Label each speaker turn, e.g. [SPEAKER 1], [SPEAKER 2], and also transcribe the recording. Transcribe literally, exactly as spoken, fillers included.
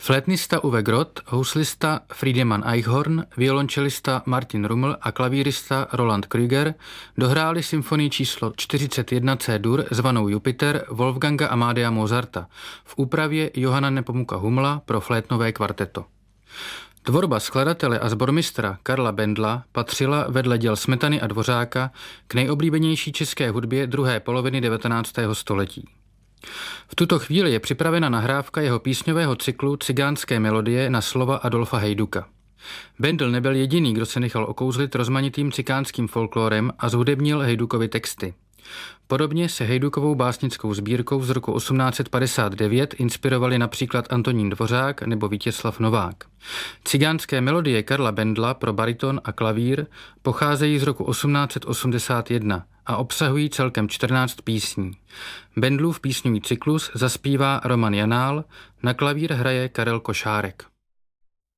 [SPEAKER 1] Flétnista Uwe Groth, houslista Friedemann Eichhorn, violončelista Martin Rummel a klavírista Roland Krüger dohráli symfonii číslo čtyřicet jedna C-dur zvanou Jupiter Wolfganga Amadea Mozarta v úpravě Johanna Nepomuka Hummela pro flétnové kvarteto. Tvorba skladatele a sbormistra Karla Bendla patřila vedle děl Smetany a Dvořáka k nejoblíbenější české hudbě druhé poloviny devatenáctého století. V tuto chvíli je připravena nahrávka jeho písňového cyklu Cigánské melodie na slova Adolfa Hejduka. Bendl nebyl jediný, kdo se nechal okouzlit rozmanitým cikánským folklorem a zhudebnil Hejdukovy texty. Podobně se Hejdukovou básnickou sbírkou z roku osmnáct set padesát devět inspirovali například Antonín Dvořák nebo Vítězslav Novák. Cigánské melodie Karla Bendla pro bariton a klavír pocházejí z roku osmnáct set osmdesát jedna a obsahují celkem čtrnáct písní. Bendlův písňový cyklus zaspívá Roman Janál, na klavír hraje Karel Košárek.